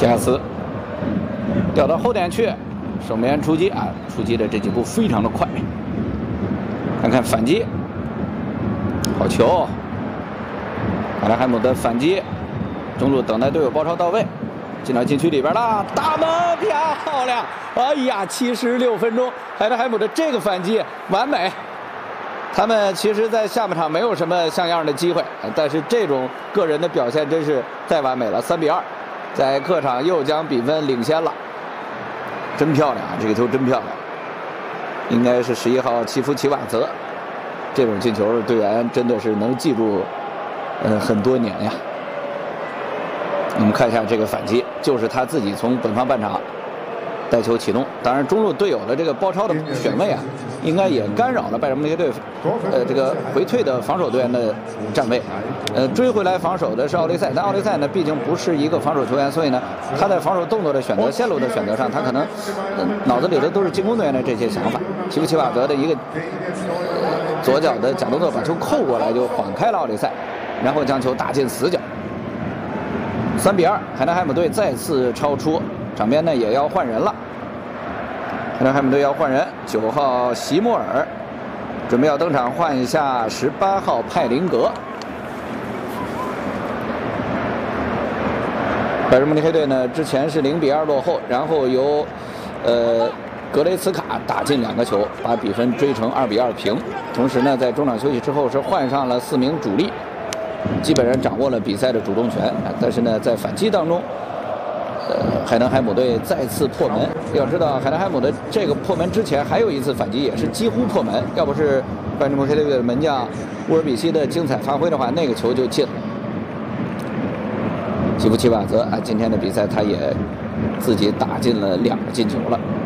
迪亚斯调到后点去，守门员出击啊，出击的这几步非常的快。看看反击，好球！卡拉海姆的反击，中路等待队友包抄到位，进到禁区里边了，大门漂亮！哎呀，76分钟，海德海姆的这个反击完美。他们其实，在下半场没有什么像样的机会，但是这种个人的表现真是太完美了。3比2，在客场又将比分领先了，真漂亮啊！这个球真漂亮，应该是11号齐夫齐瓦泽，这种进球队员真的是能记住，很多年呀。我们看一下这个反击，就是他自己从本方半场带球启动，当然中路队友的这个包抄的选位啊，应该也干扰了拜仁慕尼黑队这个回退的防守队员的站位。追回来防守的是奥利塞，但奥利塞呢毕竟不是一个防守球员，所以呢他在防守动作的选择、线路的选择上，他可能脑子里的都是进攻队员的这些想法。齐夫齐瓦泽的一个左脚的假动作把球扣过来，就晃开了奥利塞，然后将球打进死角。3比2，海德海姆队再次超出，场边呢也要换人了。海德海姆队要换人，9号席莫尔准备要登场，换一下18号派林格。拜仁慕尼黑队呢之前是0比2落后，然后由格雷茨卡打进2个球，把比分追成2比2平。同时呢，在中场休息之后是换上了4名主力，基本上掌握了比赛的主动权。但是呢，在反击当中，海德海姆队再次破门。要知道，海德海姆的这个破门之前还有一次反击，也是几乎破门。要不是拜仁慕尼黑队的门将乌尔比希的精彩发挥的话，那个球就进了。齐夫齐瓦泽啊，今天的比赛他也自己打进了2个进球了。